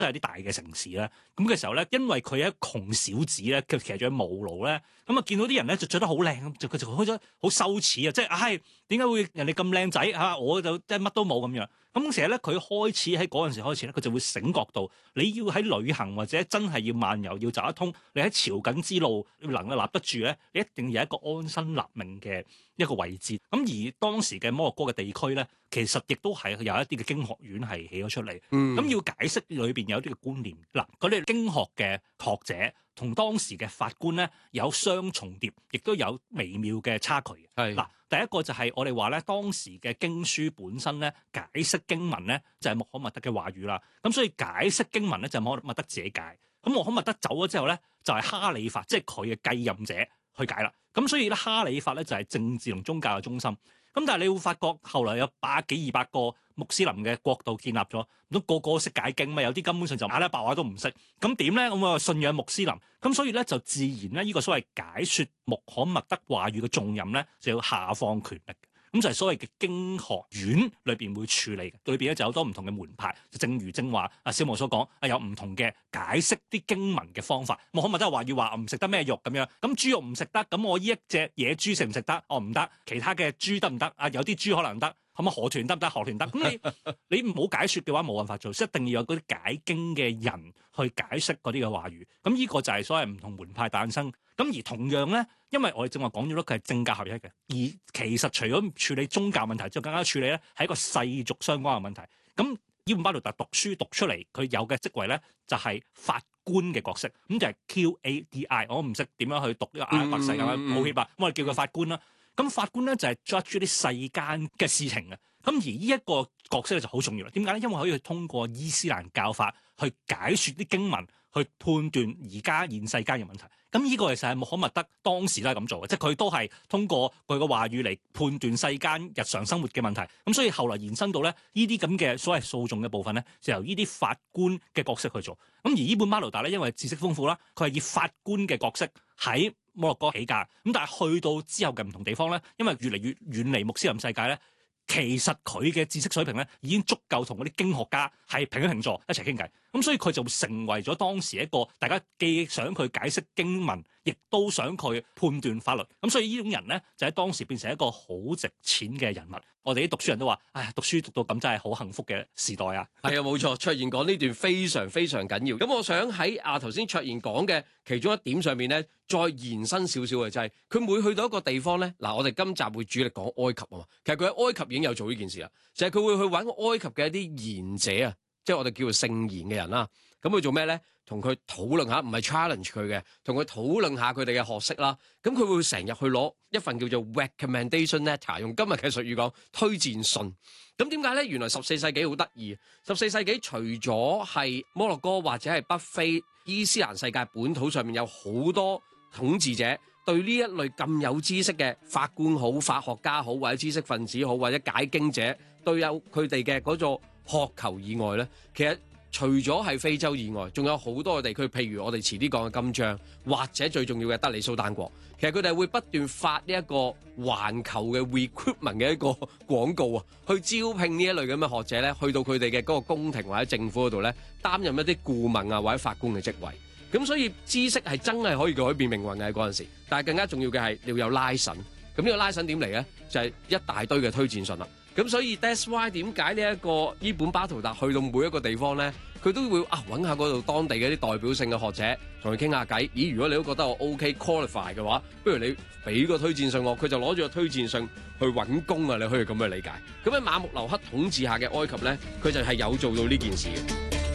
都係啲大嘅城市啦。咁嘅時候咧，因為佢係一窮小子咧，佢騎住毛驢咧，咁啊見到啲人咧就着得好靚，佢就開咗好羞恥啊！即係唉，點解會人哋咁靚仔嚇，我就即係乜都冇咁樣。咁成日咧，佢開始喺嗰陣時開始咧，佢就會醒覺到你要喺旅行或者真係要漫遊要走得通，你喺朝覲之路能夠立得住咧，你一定要有一個安身立命嘅一個位置。咁而當時嘅摩洛哥嘅地區咧，其實亦都係有一啲嘅經學院係起咗出嚟。咁要解釋裏邊有啲嘅觀念。嗱，嗰啲經學嘅學者同當時嘅法官咧有相重疊，亦都有微妙嘅差距。 係嗱，第一個就係我哋話咧，當時嘅經書本身咧解釋經文咧就係穆罕默德嘅話語啦。咁所以解釋經文咧就係穆罕默德自己解。咁穆罕默德走咗之後咧，就係哈里發，即係佢嘅繼任者去解啦。咁所以咧，哈里發咧就係政治同宗教嘅中心。咁但係你會發覺後來有百幾200個穆斯林嘅國度建立咗，唔通個個識解經咩？有啲根本上就阿拉伯話都唔識。咁點咧？咁啊信仰穆斯林。咁所以咧就自然咧呢個所謂解説穆罕默德話語嘅重任咧就要下放權力。咁就係所謂嘅經學院裏邊會處理嘅，裏邊咧就有好多唔同嘅門派。就正如正話阿小毛所講，有唔同嘅解釋啲經文嘅方法。穆罕默德話要話唔食得咩肉咁樣，咁豬肉唔食得，咁我呢一隻野豬食唔食得？唔得，其他嘅豬得唔得？有啲豬可能得。咁啊河豚得唔得？河豚得。咁你唔好解説嘅話冇辦法做，一定要有嗰啲解經嘅人去解釋嗰啲嘅話語。咁呢個就係所謂唔同門派誕生。咁而同樣咧，因為我哋正話講咗咯，佢係政教合一嘅。而其實除咗處理宗教問題，就更加處理咧係一個世俗相關嘅問題。咁伊本巴圖達讀書讀出嚟，佢有嘅職位咧就係法官嘅角色，咁就係 QADI。我唔識點樣去讀呢個阿拉伯世界，抱歉啊，咁我哋叫佢法官啦。咁法官咧就係 judge 啲世間嘅事情嘅。咁而呢一個角色咧就好重要啦。點解咧？因為可以通過伊斯蘭教法去解説啲經文，去判斷而家現世間嘅問題。咁呢個其實係穆罕默德當時都係咁做嘅，即係佢都係通過佢嘅話語嚟判斷世間日常生活嘅問題。咁所以後來延伸到咧呢啲咁嘅所謂訴訟嘅部分咧，就由呢啲法官嘅角色去做。咁而伊本巴圖達咧，因為知識豐富啦，佢係以法官嘅角色喺摩洛哥起家。咁但係去到之後嘅唔同地方咧，因為越嚟越遠離穆斯林世界咧。其實佢嘅知識水平咧已經足夠同嗰啲經學家係平起平坐一齊傾偈，咁所以佢就成為咗當時一個大家既想佢解釋經文，亦都想佢判斷法律。咁所以呢種人咧就喺當時變成一個好值錢嘅人物。我哋啲讀書人都話：唉，讀書讀到咁真係好幸福嘅時代啊！ 係啊，冇錯。卓然講呢段非常非常緊要。咁我想喺頭先卓然講嘅其中一點上面咧，再延伸少少嘅就係佢每去到一個地方咧，嗱，我哋今集會主力講埃及啊嘛。其實佢喺埃及已經有做呢件事啦，就係佢會去揾埃及嘅一啲賢者啊，即係我哋叫做聖賢嘅人啦。咁佢做咩咧？同佢討論下，唔係 challenge 佢嘅，同佢討論下佢哋嘅學識啦。咁佢會成日去攞一份叫做 recommendation letter， 用今日嘅術語講推薦信。咁點解咧？原來14世紀好得意。14世紀除咗係摩洛哥或者係北非伊斯蘭世界本土上面有好多統治者對呢一類咁有知識嘅法官好、法學家好，或者知識分子好，或者解經者對有佢哋嘅嗰座渴求以外咧，其實除咗係非洲以外，仲有好多嘅地區，譬如我哋遲啲講嘅金帳，或者最重要嘅德里蘇丹國，其實佢哋會不斷發呢一個環球嘅 recruitment 嘅一個廣告啊，去招聘呢一類咁嘅學者咧，去到佢哋嘅嗰個宮廷或者政府嗰度咧，擔任一啲顧問啊或者法官嘅職位。咁所以知識係真係可以改變命運嘅嗰陣時，但係更加重要嘅係你要有拉神。咁呢個拉神點嚟咧？就係一大堆嘅推薦信啦。咁所以 that's why 點解呢一個伊本巴圖達去到每一個地方咧，佢都會揾下嗰度當地嘅啲代表性嘅學者，同佢傾下偈。咦，如果你都覺得我 OK qualify 嘅話，不如你俾個推薦信我，佢就攞住個推薦信去揾工啊！你可以咁去理解。咁喺馬木留克統治下嘅埃及咧，佢就係有做到呢件事嘅。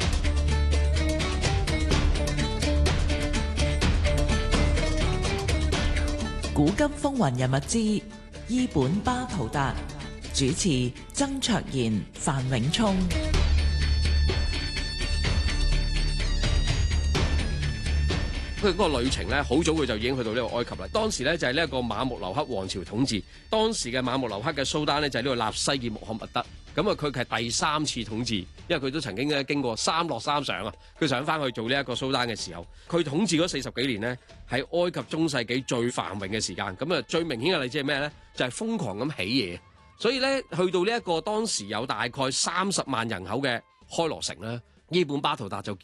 古今風雲人物之伊本巴圖達，主持曾卓然、范永聰。 佢嗰個旅程咧，好早佢就已經去到呢個埃及啦。當時咧就係呢一個馬木留克王朝統治，當時嘅馬木留克嘅蘇丹咧就係呢個納西爾穆罕默德。咁啊，佢係第3次統治，因為佢都曾經咧經過3落3上啊。佢上翻去做呢一個蘇丹嘅時候，佢統治嗰40幾年咧，係埃及中世紀最繁榮嘅時間。咁啊，最明顯嘅例子係咩咧？就係瘋狂咁起嘢。所以咧，去到呢一個當時有大概30萬人口嘅開羅城咧， 伊本巴圖達就